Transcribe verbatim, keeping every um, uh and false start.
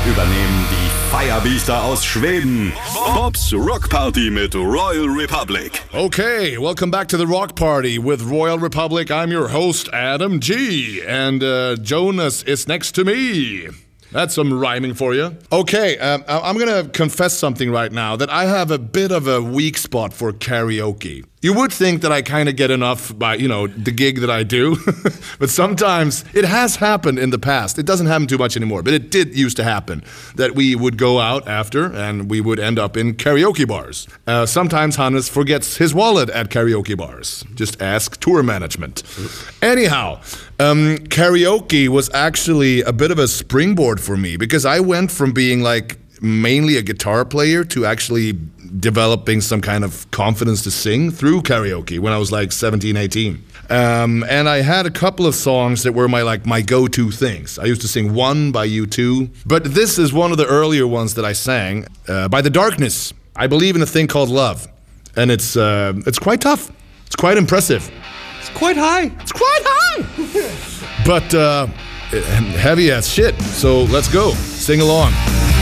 übernehmen die Firebeaster aus Schweden. Bob's Rock Party mit Royal Republic. Okay, welcome back to the Rock Party with Royal Republic. I'm your host, Adam G. And uh, Jonas is next to me. That's some rhyming for you. Okay, um, I'm going to confess something right now, that I have a bit of a weak spot for karaoke. You would think that I kind of get enough by, you know, the gig that I do. But sometimes it has happened in the past. It doesn't happen too much anymore, but it did used to happen that we would go out after and we would end up in karaoke bars. Uh, sometimes Hannes forgets his wallet at karaoke bars. Just ask tour management. Anyhow, um, karaoke was actually a bit of a springboard for me because I went from being like mainly a guitar player to actually developing some kind of confidence to sing through karaoke when I was like seventeen, eighteen. Um, and I had a couple of songs that were my like my go-to things. I used to sing One by U two, but this is one of the earlier ones that I sang uh, by The Darkness. I believe in a thing called love, and it's uh, it's quite tough. It's quite impressive. It's quite high. It's quite high, but uh, heavy as shit. So let's go. Sing along.